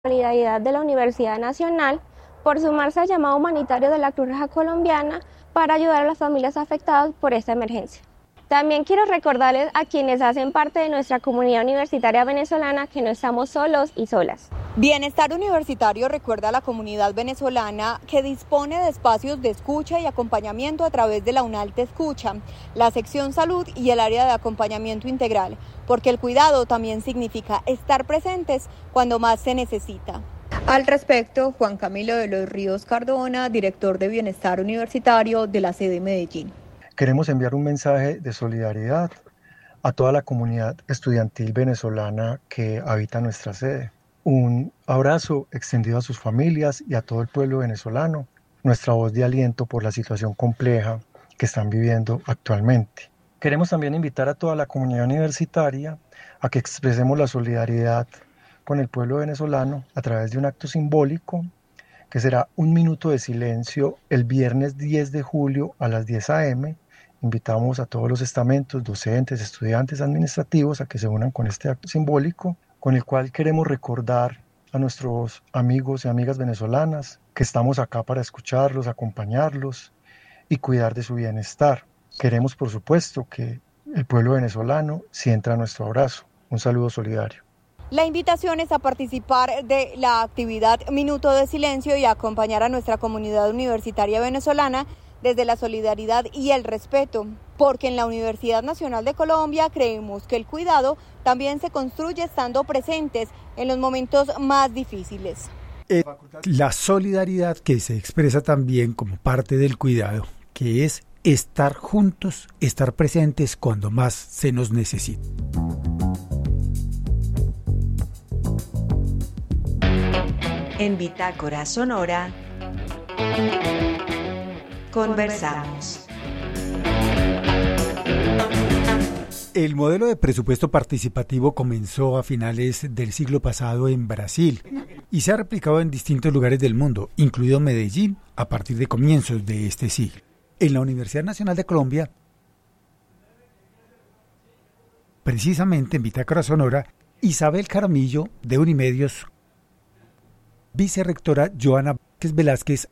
solidaridad de la Universidad Nacional por sumarse al llamado humanitario de la Cruz Roja Colombiana para ayudar a las familias afectadas por esta emergencia. También quiero recordarles a quienes hacen parte de nuestra comunidad universitaria venezolana que no estamos solos y solas. Bienestar Universitario recuerda a la comunidad venezolana que dispone de espacios de escucha y acompañamiento a través de la UNAL Te Escucha, la sección salud y el área de acompañamiento integral, porque el cuidado también significa estar presentes cuando más se necesita. Al respecto, Juan Camilo de los Ríos Cardona, director de Bienestar Universitario de la sede Medellín. Queremos enviar un mensaje de solidaridad a toda la comunidad estudiantil venezolana que habita nuestra sede. Un abrazo extendido a sus familias y a todo el pueblo venezolano. Nuestra voz de aliento por la situación compleja que están viviendo actualmente. Queremos también invitar a toda la comunidad universitaria a que expresemos la solidaridad con el pueblo venezolano a través de un acto simbólico que será un minuto de silencio el viernes 10 de julio a las 10 a.m. Invitamos a todos los estamentos, docentes, estudiantes, administrativos a que se unan con este acto simbólico, con el cual queremos recordar a nuestros amigos y amigas venezolanas que estamos acá para escucharlos, acompañarlos y cuidar de su bienestar. Queremos, por supuesto, que el pueblo venezolano sienta nuestro abrazo. Un saludo solidario. La invitación es a participar de la actividad Minuto de Silencio y a acompañar a nuestra comunidad universitaria venezolana desde la solidaridad y el respeto, porque en la Universidad Nacional de Colombia creemos que el cuidado también se construye estando presentes en los momentos más difíciles. La solidaridad que se expresa también como parte del cuidado, que es estar juntos, estar presentes cuando más se nos necesita. En Bitácora Sonora conversamos. El modelo de presupuesto participativo comenzó a finales del siglo pasado en Brasil y se ha replicado en distintos lugares del mundo, incluido Medellín, a partir de comienzos de este siglo. En la Universidad Nacional de Colombia, precisamente en Bitácora Sonora, Isabel Jaramillo, de Unimedios, vicerrectora Joana Velázquez.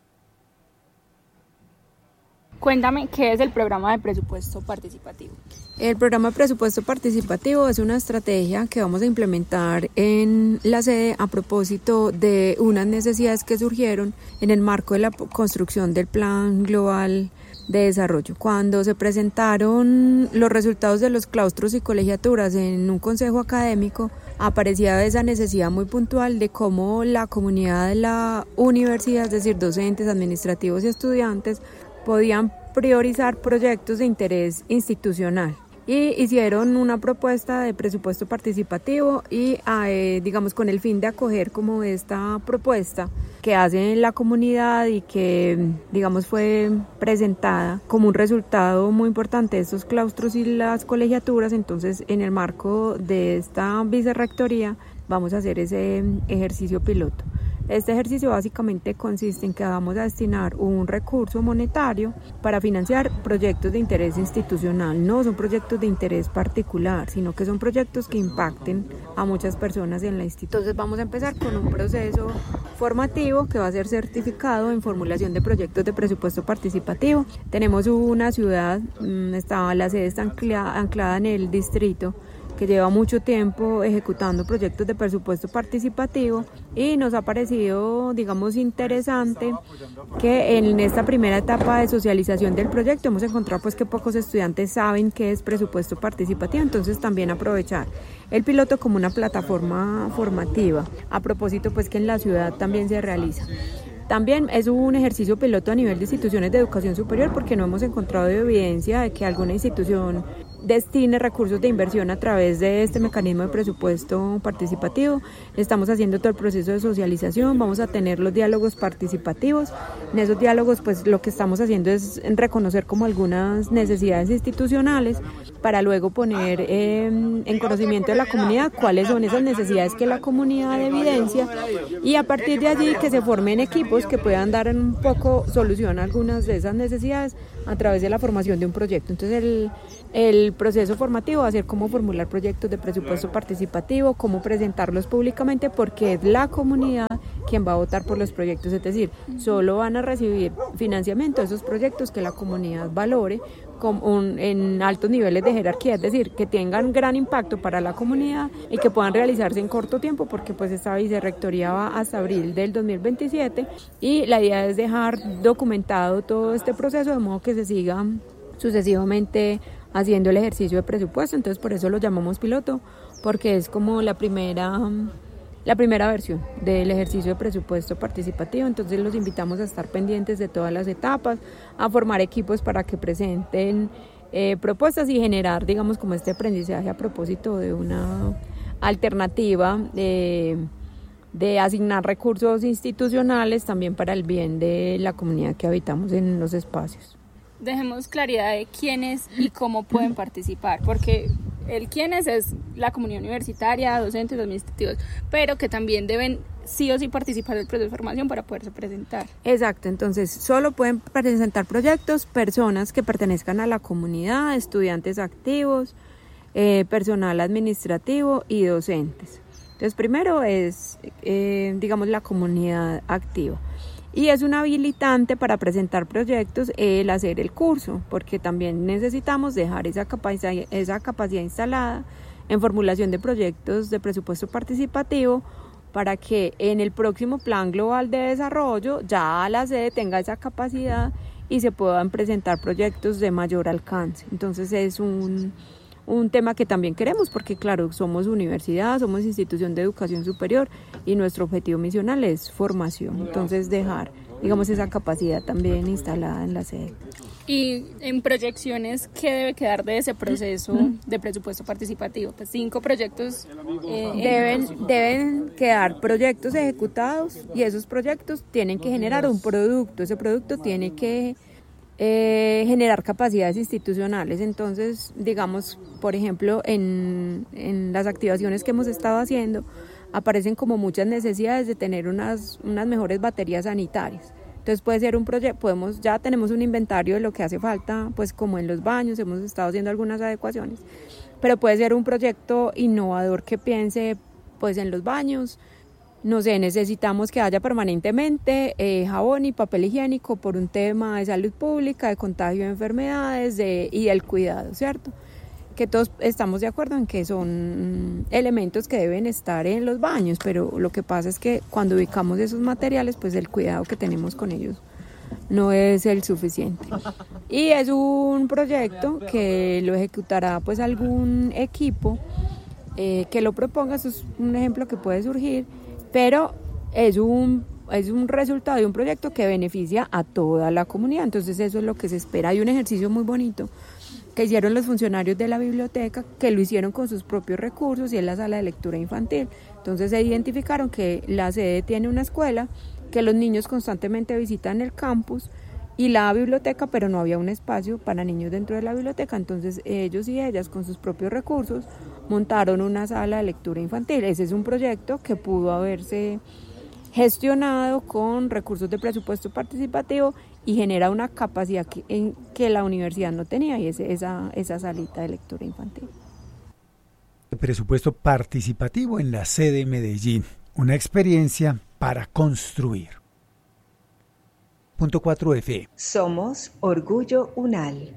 Cuéntame, ¿qué es el programa de presupuesto participativo? El programa de presupuesto participativo es una estrategia que vamos a implementar en la sede a propósito de unas necesidades que surgieron en el marco de la construcción del Plan Global de Desarrollo. Cuando se presentaron los resultados de los claustros y colegiaturas en un consejo académico, aparecía esa necesidad muy puntual de cómo la comunidad de la universidad, es decir, docentes, administrativos y estudiantes, podían priorizar proyectos de interés institucional. Y hicieron una propuesta de presupuesto participativo y digamos con el fin de acoger como esta propuesta que hace la comunidad y que digamos fue presentada como un resultado muy importante de estos claustros y las colegiaturas. Entonces en el marco de esta vicerrectoría vamos a hacer ese ejercicio piloto. Este ejercicio básicamente consiste en que vamos a destinar un recurso monetario para financiar proyectos de interés institucional. No son proyectos de interés particular, sino que son proyectos que impacten a muchas personas en la institución. Entonces vamos a empezar con un proceso formativo que va a ser certificado en formulación de proyectos de presupuesto participativo. Tenemos una ciudad, la sede está anclada en el distrito, que lleva mucho tiempo ejecutando proyectos de presupuesto participativo y nos ha parecido, digamos, interesante que en esta primera etapa de socialización del proyecto hemos encontrado pues que pocos estudiantes saben qué es presupuesto participativo, entonces también aprovechar el piloto como una plataforma formativa, a propósito pues que en la ciudad también se realiza. También es un ejercicio piloto a nivel de instituciones de educación superior porque no hemos encontrado evidencia de que alguna institución destine recursos de inversión a través de este mecanismo de presupuesto participativo. Estamos haciendo todo el proceso de socialización, vamos a tener los diálogos participativos. En esos diálogos pues lo que estamos haciendo es reconocer como algunas necesidades institucionales para luego poner en conocimiento de la comunidad cuáles son esas necesidades que la comunidad evidencia, y a partir de allí que se formen equipos que puedan dar un poco solución a algunas de esas necesidades a través de la formación de un proyecto. Entonces el proceso formativo va a ser cómo formular proyectos de presupuesto participativo, cómo presentarlos públicamente, porque es la comunidad quien va a votar por los proyectos, es decir, solo van a recibir financiamiento de esos proyectos que la comunidad valore en altos niveles de jerarquía, es decir, que tengan gran impacto para la comunidad y que puedan realizarse en corto tiempo, porque pues esta vicerrectoría va hasta abril del 2027 y la idea es dejar documentado todo este proceso de modo que se siga sucesivamente haciendo el ejercicio de presupuesto. Entonces por eso lo llamamos piloto, porque es como la primera versión del ejercicio de presupuesto participativo. Entonces los invitamos a estar pendientes de todas las etapas, a formar equipos para que presenten propuestas y generar, digamos, como este aprendizaje a propósito de una alternativa de asignar recursos institucionales también para el bien de la comunidad que habitamos en los espacios. Dejemos claridad de quiénes y cómo pueden participar, porque el quiénes es la comunidad universitaria, docentes, administrativos, pero que también deben sí o sí participar del proceso de formación para poderse presentar. Exacto, entonces solo pueden presentar proyectos personas que pertenezcan a la comunidad, estudiantes activos, personal administrativo y docentes. Entonces primero es, digamos, la comunidad activa. Y es un habilitante para presentar proyectos el hacer el curso, porque también necesitamos dejar esa capacidad instalada en formulación de proyectos de presupuesto participativo para que en el próximo Plan Global de Desarrollo ya la sede tenga esa capacidad y se puedan presentar proyectos de mayor alcance. Entonces es un tema que también queremos, porque claro, somos universidad, somos institución de educación superior y nuestro objetivo misional es formación. Entonces dejar, digamos, esa capacidad también instalada en la sede. Y en proyecciones, ¿qué debe quedar de ese proceso de presupuesto participativo? Pues 5 proyectos. Deben quedar proyectos ejecutados y esos proyectos tienen que generar un producto. Ese producto tiene que generar capacidades institucionales. Entonces, digamos, por ejemplo, en las activaciones que hemos estado haciendo, aparecen como muchas necesidades de tener unas mejores baterías sanitarias. Entonces puede ser un proyecto, ya tenemos un inventario de lo que hace falta, pues como en los baños, hemos estado haciendo algunas adecuaciones, pero puede ser un proyecto innovador que piense pues en los baños. No sé, necesitamos que haya permanentemente jabón y papel higiénico por un tema de salud pública, de contagio de enfermedades y del cuidado, ¿cierto? Que todos estamos de acuerdo en que son elementos que deben estar en los baños, pero lo que pasa es que cuando ubicamos esos materiales, pues el cuidado que tenemos con ellos no es el suficiente. Y es un proyecto que lo ejecutará pues algún equipo que lo proponga. Eso es un ejemplo que puede surgir, pero es un resultado de un proyecto que beneficia a toda la comunidad. Entonces eso es lo que se espera. Hay un ejercicio muy bonito que hicieron los funcionarios de la biblioteca, que lo hicieron con sus propios recursos, y es la sala de lectura infantil. Entonces se identificaron que la sede tiene una escuela, que los niños constantemente visitan el campus y la biblioteca, pero no había un espacio para niños dentro de la biblioteca. Entonces ellos y ellas con sus propios recursos montaron una sala de lectura infantil. Ese es un proyecto que pudo haberse gestionado con recursos de presupuesto participativo y genera una capacidad que la universidad no tenía, y es esa salita de lectura infantil. El presupuesto participativo en la sede Medellín, una experiencia para construir. Punto 4F. Somos Orgullo UNAL.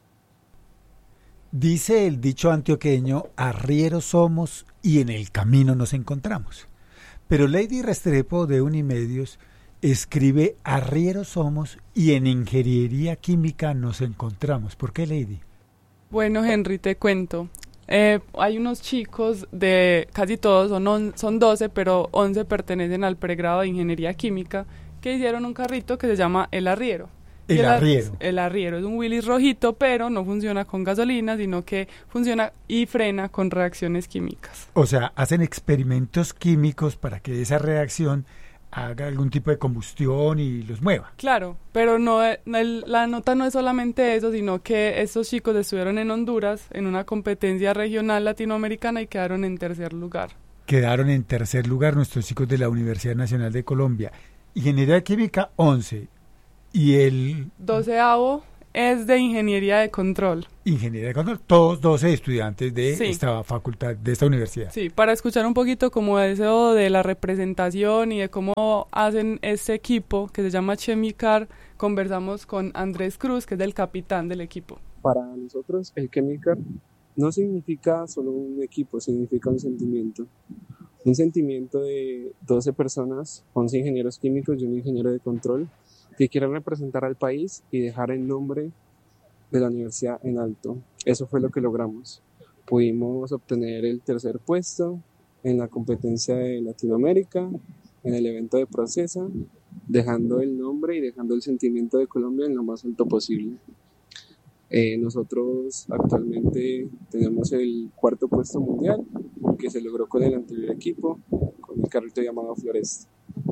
Dice el dicho antioqueño: arrieros somos y en el camino nos encontramos. Pero Lady Restrepo de Unimedios escribe: arrieros somos y en ingeniería química nos encontramos. ¿Por qué, Lady? Bueno, Henry, te cuento. Hay unos chicos de casi todos, son 12, pero 11 pertenecen al pregrado de ingeniería química, que hicieron un carrito que se llama El Arriero. El arriero. El arriero es un Willys rojito, pero no funciona con gasolina, sino que funciona y frena con reacciones químicas. O sea, hacen experimentos químicos para que esa reacción haga algún tipo de combustión y los mueva. Claro, pero la nota no es solamente eso, sino que estos chicos estuvieron en Honduras en una competencia regional latinoamericana y quedaron en tercer lugar. Quedaron en tercer lugar nuestros chicos de la Universidad Nacional de Colombia. Ingeniería Química 11 y el 12º es de Ingeniería de Control. Ingeniería de Control, todos 12 estudiantes de esta facultad, de esta universidad. Sí, para escuchar un poquito como eso de la representación y de cómo hacen este equipo que se llama Chemicar, conversamos con Andrés Cruz, que es el capitán del equipo. Para nosotros el Chemicar no significa solo un equipo, significa un sentimiento. Un sentimiento de 12 personas, 11 ingenieros químicos y un ingeniero de control, que quieren representar al país y dejar el nombre de la universidad en alto. Eso fue lo que logramos. Pudimos obtener el tercer puesto en la competencia de Latinoamérica, en el evento de Procesa, dejando el nombre y dejando el sentimiento de Colombia en lo más alto posible. Nosotros actualmente tenemos el cuarto puesto mundial, que se logró con el anterior equipo, con el carrito llamado Floresta.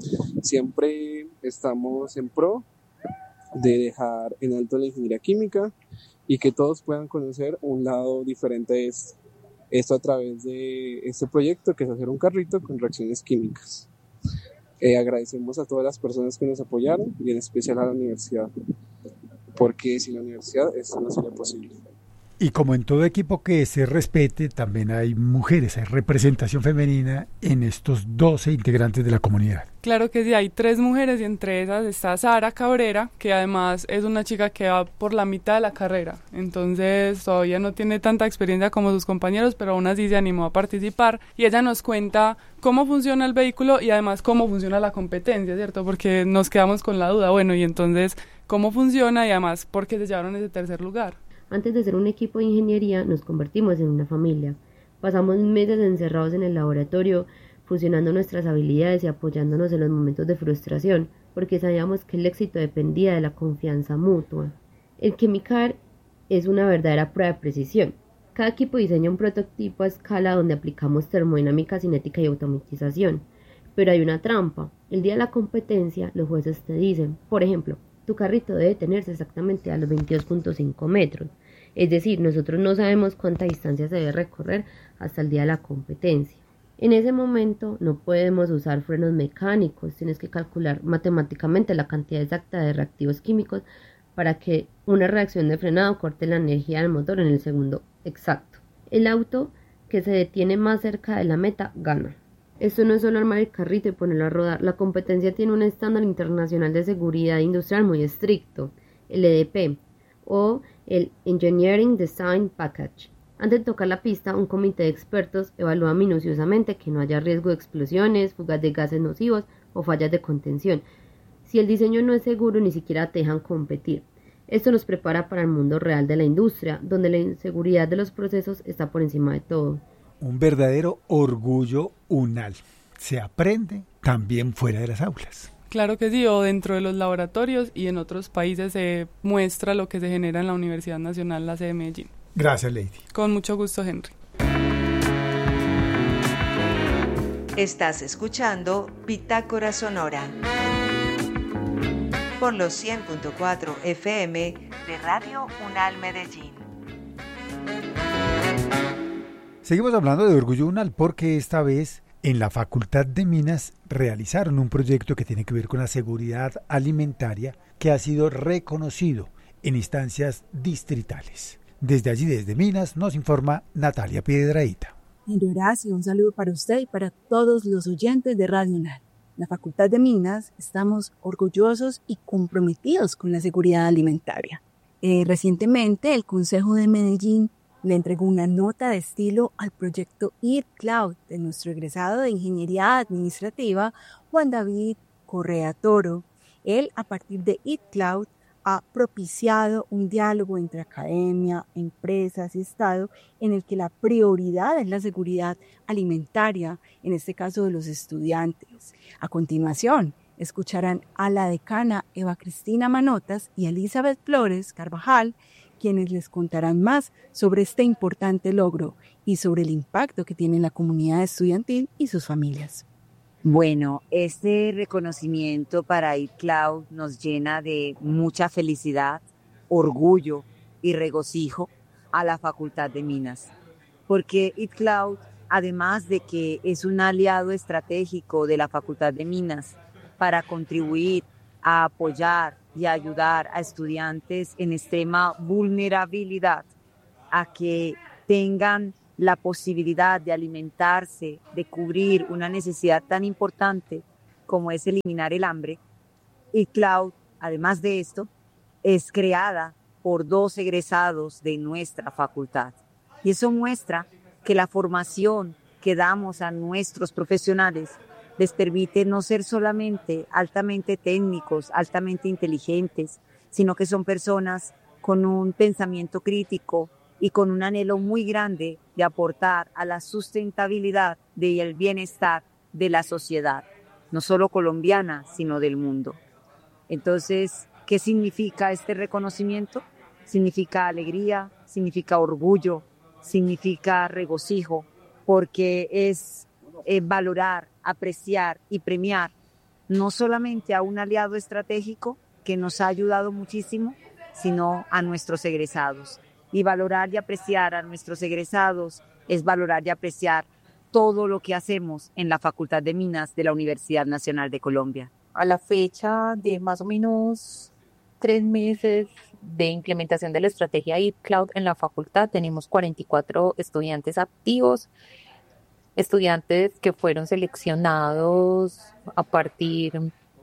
Siempre estamos en pro de dejar en alto la ingeniería química y que todos puedan conocer un lado diferente de esto a través de este proyecto, que es hacer un carrito con reacciones químicas. Agradecemos a todas las personas que nos apoyaron y en especial a la universidad, porque sin la universidad esto no sería posible. Y como en todo equipo que se respete, también hay mujeres, hay representación femenina en estos 12 integrantes de la comunidad. Claro que sí, hay 3 mujeres y entre esas está Sara Cabrera, que además es una chica que va por la mitad de la carrera. Entonces todavía no tiene tanta experiencia como sus compañeros, pero aún así se animó a participar. Y ella nos cuenta cómo funciona el vehículo y además cómo funciona la competencia, ¿cierto? Porque nos quedamos con la duda, bueno, y entonces, ¿cómo funciona y además por qué se llevaron ese tercer lugar? Antes de ser un equipo de ingeniería, nos convertimos en una familia. Pasamos meses encerrados en el laboratorio, fusionando nuestras habilidades y apoyándonos en los momentos de frustración, porque sabíamos que el éxito dependía de la confianza mutua. El Chemicar es una verdadera prueba de precisión. Cada equipo diseña un prototipo a escala donde aplicamos termodinámica cinética y automatización. Pero hay una trampa. El día de la competencia, los jueces te dicen, por ejemplo, tu carrito debe detenerse exactamente a los 22.5 metros. Es decir, nosotros no sabemos cuánta distancia se debe recorrer hasta el día de la competencia. En ese momento no podemos usar frenos mecánicos, tienes que calcular matemáticamente la cantidad exacta de reactivos químicos para que una reacción de frenado corte la energía del motor en el segundo exacto. El auto que se detiene más cerca de la meta gana. Esto no es solo armar el carrito y ponerlo a rodar, la competencia tiene un estándar internacional de seguridad industrial muy estricto, el EDP, o el Engineering Design Package. Antes de tocar la pista, un comité de expertos evalúa minuciosamente que no haya riesgo de explosiones, fugas de gases nocivos o fallas de contención. Si el diseño no es seguro, ni siquiera te dejan competir. Esto nos prepara para el mundo real de la industria, donde la inseguridad de los procesos está por encima de todo. Un verdadero orgullo UNAL. Se aprende también fuera de las aulas. Claro que sí, o dentro de los laboratorios y en otros países se muestra lo que se genera en la Universidad Nacional, la sede de Medellín. Gracias, Lady. Con mucho gusto, Henry. Estás escuchando Bitácora Sonora por los 100.4 FM de Radio UNAL Medellín. Seguimos hablando de Orgullo UNAL porque esta vez en la Facultad de Minas realizaron un proyecto que tiene que ver con la seguridad alimentaria que ha sido reconocido en instancias distritales. Desde allí, desde Minas, nos informa Natalia Piedrahíta. Henry Horacio, un saludo para usted y para todos los oyentes de Radio UNAL. En la Facultad de Minas estamos orgullosos y comprometidos con la seguridad alimentaria. Recientemente el Consejo de Medellín le entregó una nota de estilo al proyecto Eat Cloud de nuestro egresado de Ingeniería Administrativa, Juan David Correa Toro. Él, a partir de Eat Cloud, ha propiciado un diálogo entre academia, empresas y Estado en el que la prioridad es la seguridad alimentaria, en este caso de los estudiantes. A continuación, escucharán a la decana Eva Cristina Manotas y Elizabeth Flores Carvajal, quienes les contarán más sobre este importante logro y sobre el impacto que tiene en la comunidad estudiantil y sus familias. Bueno, este reconocimiento para ItCloud nos llena de mucha felicidad, orgullo y regocijo a la Facultad de Minas, porque ItCloud, además de que es un aliado estratégico de la Facultad de Minas para contribuir a apoyar y a ayudar a estudiantes en extrema vulnerabilidad a que tengan la posibilidad de alimentarse, de cubrir una necesidad tan importante como es eliminar el hambre. ItCloud, además de esto, es creada por 2 egresados de nuestra facultad. Y eso muestra que la formación que damos a nuestros profesionales les permite no ser solamente altamente técnicos, altamente inteligentes, sino que son personas con un pensamiento crítico y con un anhelo muy grande de aportar a la sustentabilidad y el bienestar de la sociedad, no solo colombiana, sino del mundo. Entonces, ¿qué significa este reconocimiento? Significa alegría, significa orgullo, significa regocijo, porque es valorar, apreciar y premiar no solamente a un aliado estratégico que nos ha ayudado muchísimo, sino a nuestros egresados. Y valorar y apreciar a nuestros egresados es valorar y apreciar todo lo que hacemos en la Facultad de Minas de la Universidad Nacional de Colombia. A la fecha de más o menos 3 meses de implementación de la estrategia ItCloud en la facultad, tenemos 44 estudiantes activos, estudiantes que fueron seleccionados a partir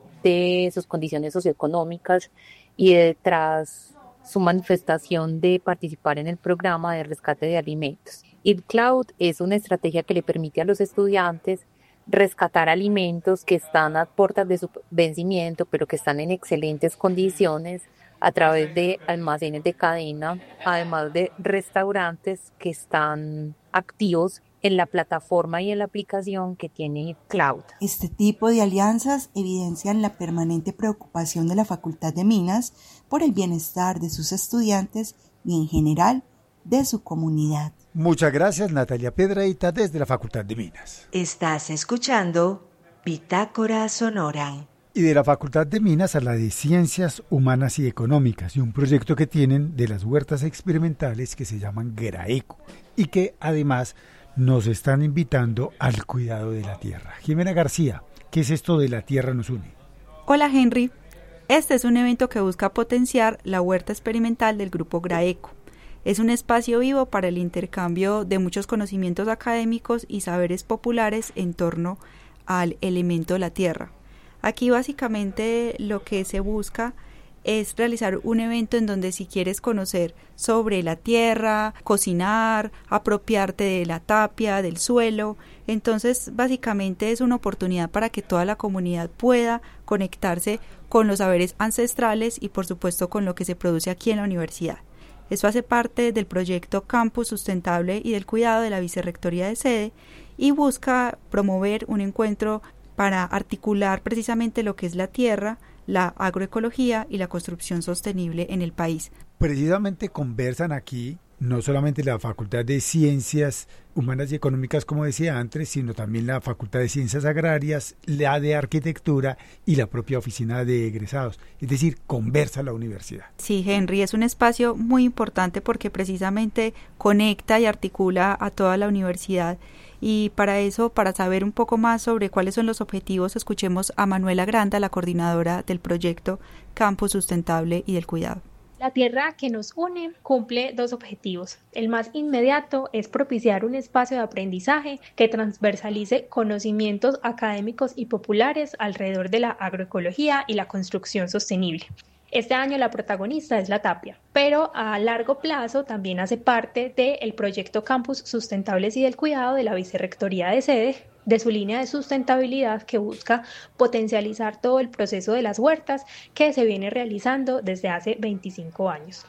de sus condiciones socioeconómicas y tras su manifestación de participar en el programa de rescate de alimentos. ItCloud es una estrategia que le permite a los estudiantes rescatar alimentos que están a puertas de su vencimiento, pero que están en excelentes condiciones a través de almacenes de cadena, además de restaurantes que están activos en la plataforma y en la aplicación que tiene ItCloud. Este tipo de alianzas evidencian la permanente preocupación de la Facultad de Minas por el bienestar de sus estudiantes y en general de su comunidad. Muchas gracias, Natalia Piedrahita, desde la Facultad de Minas. Estás escuchando Bitácora Sonora. Y de la Facultad de Minas a la de Ciencias Humanas y Económicas, y un proyecto que tienen de las huertas experimentales que se llaman GRAECO, y que además nos están invitando al cuidado de la tierra. Jimena García, ¿qué es esto de La Tierra nos une? Hola Henry, este es un evento que busca potenciar la huerta experimental del grupo GRAECO. Es un espacio vivo para el intercambio de muchos conocimientos académicos y saberes populares en torno al elemento de la tierra. Aquí básicamente lo que se busca es realizar un evento en donde si quieres conocer sobre la tierra, cocinar, apropiarte de la tapia, del suelo, entonces básicamente es una oportunidad para que toda la comunidad pueda conectarse con los saberes ancestrales y por supuesto con lo que se produce aquí en la universidad. Esto hace parte del proyecto Campus Sustentable y del Cuidado de la Vicerrectoría de Sede y busca promover un encuentro para articular precisamente lo que es la tierra, la agroecología y la construcción sostenible en el país. Precisamente conversan aquí no solamente la Facultad de Ciencias Humanas y Económicas, como decía antes, sino también la Facultad de Ciencias Agrarias, la de Arquitectura y la propia Oficina de Egresados. Es decir, conversa la universidad. Sí, Henry, es un espacio muy importante porque precisamente conecta y articula a toda la universidad. Y para eso, para saber un poco más sobre cuáles son los objetivos, escuchemos a Manuela Granda, la coordinadora del proyecto Campus Sustentable y del Cuidado. La tierra que nos une cumple 2 objetivos. El más inmediato es propiciar un espacio de aprendizaje que transversalice conocimientos académicos y populares alrededor de la agroecología y la construcción sostenible. Este año la protagonista es la tapia, pero a largo plazo también hace parte del proyecto Campus Sustentables y del Cuidado de la Vicerrectoría de Sede, de su línea de sustentabilidad que busca potencializar todo el proceso de las huertas que se viene realizando desde hace 25 años.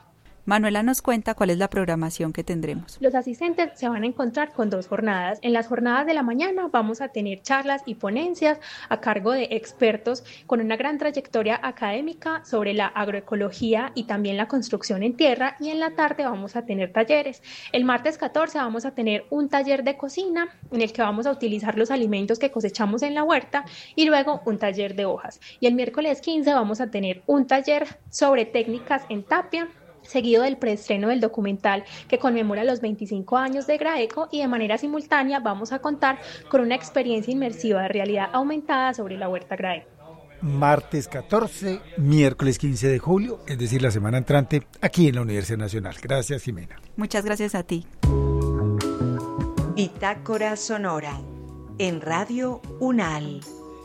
Manuela nos cuenta cuál es la programación que tendremos. Los asistentes se van a encontrar con 2 jornadas. En las jornadas de la mañana vamos a tener charlas y ponencias a cargo de expertos con una gran trayectoria académica sobre la agroecología y también la construcción en tierra, y en la tarde vamos a tener talleres. El martes 14 vamos a tener un taller de cocina en el que vamos a utilizar los alimentos que cosechamos en la huerta, y luego un taller de hojas. Y el miércoles 15 vamos a tener un taller sobre técnicas en tapia, seguido del preestreno del documental que conmemora los 25 años de GRAECO, y de manera simultánea vamos a contar con una experiencia inmersiva de realidad aumentada sobre la huerta GRAECO. Martes 14, miércoles 15 de julio, es decir, la semana entrante, aquí en la Universidad Nacional. Gracias, Jimena. Muchas gracias a ti. Bitácora Sonora, en Radio UNAL.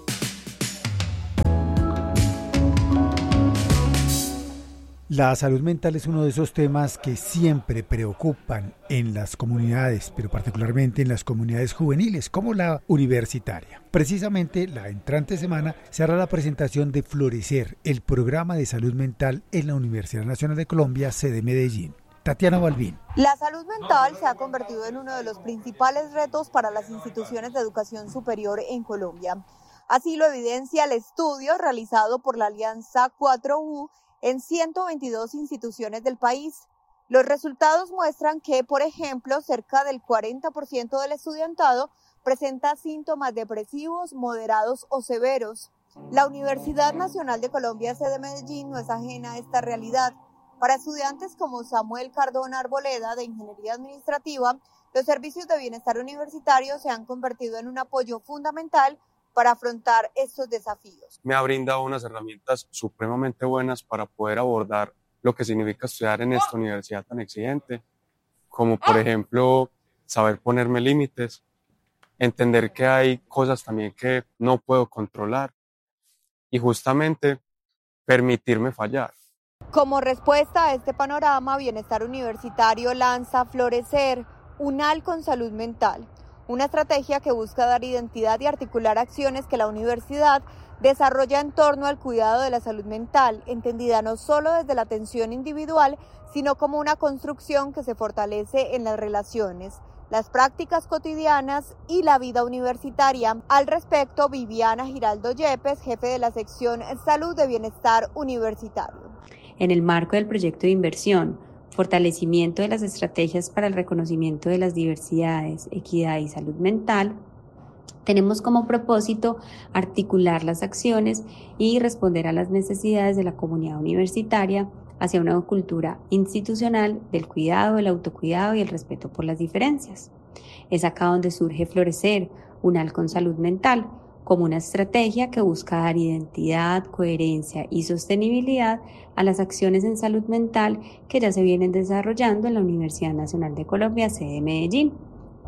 La salud mental es uno de esos temas que siempre preocupan en las comunidades, pero particularmente en las comunidades juveniles, como la universitaria. Precisamente la entrante semana se hará la presentación de Florecer, el programa de salud mental en la Universidad Nacional de Colombia, sede Medellín. Tatiana Balbín. La salud mental se ha convertido en uno de los principales retos para las instituciones de educación superior en Colombia. Así lo evidencia el estudio realizado por la Alianza 4U en 122 instituciones del país. Los resultados muestran que, por ejemplo, cerca del 40% del estudiantado presenta síntomas depresivos, moderados o severos. La Universidad Nacional de Colombia, sede Medellín, no es ajena a esta realidad. Para estudiantes como Samuel Cardona Arboleda, de Ingeniería Administrativa, los servicios de bienestar universitario se han convertido en un apoyo fundamental para afrontar estos desafíos. Me ha brindado unas herramientas supremamente buenas para poder abordar lo que significa estudiar en esta universidad tan exigente, como por ejemplo saber ponerme límites, entender que hay cosas también que no puedo controlar y justamente permitirme fallar. Como respuesta a este panorama, Bienestar Universitario lanza Florecer, UNAL con salud mental. Una estrategia que busca dar identidad y articular acciones que la universidad desarrolla en torno al cuidado de la salud mental, entendida no solo desde la atención individual, sino como una construcción que se fortalece en las relaciones, las prácticas cotidianas y la vida universitaria. Al respecto, Viviana Giraldo Yepes, jefe de la sección Salud de Bienestar Universitario. En el marco del proyecto de inversión, fortalecimiento de las estrategias para el reconocimiento de las diversidades, equidad y salud mental, tenemos como propósito articular las acciones y responder a las necesidades de la comunidad universitaria hacia una cultura institucional del cuidado, el autocuidado y el respeto por las diferencias. Es acá donde surge Florecer, UNAL con salud mental, como una estrategia que busca dar identidad, coherencia y sostenibilidad a las acciones en salud mental que ya se vienen desarrollando en la Universidad Nacional de Colombia, sede Medellín.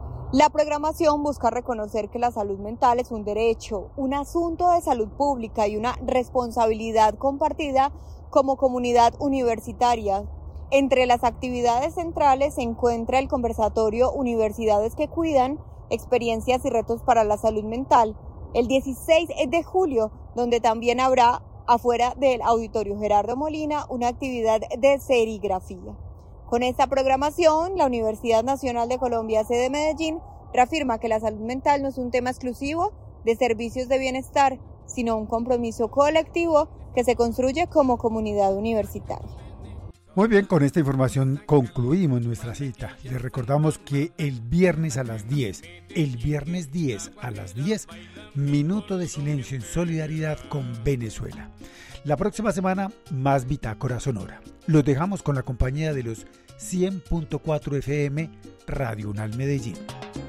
La programación busca reconocer que la salud mental es un derecho, un asunto de salud pública y una responsabilidad compartida como comunidad universitaria. Entre las actividades centrales se encuentra el conversatorio Universidades que Cuidan, experiencias y retos para la salud mental, el 16 de julio, donde también habrá, afuera del Auditorio Gerardo Molina, una actividad de serigrafía. Con esta programación, la Universidad Nacional de Colombia, sede Medellín, reafirma que la salud mental no es un tema exclusivo de servicios de bienestar, sino un compromiso colectivo que se construye como comunidad universitaria. Muy bien, con esta información concluimos nuestra cita. Les recordamos que el viernes a las 10, el viernes 10 a las 10, minuto de silencio en solidaridad con Venezuela. La próxima semana, más Bitácora Sonora. Los dejamos con la compañía de los 100.4 FM Radio UNAL Medellín.